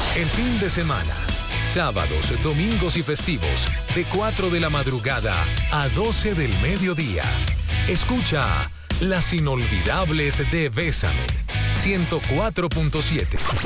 El fin de semana, sábados, domingos y festivos, de 4 de la madrugada a 12 del mediodía. Escucha Las Inolvidables de Bésame, 104.7.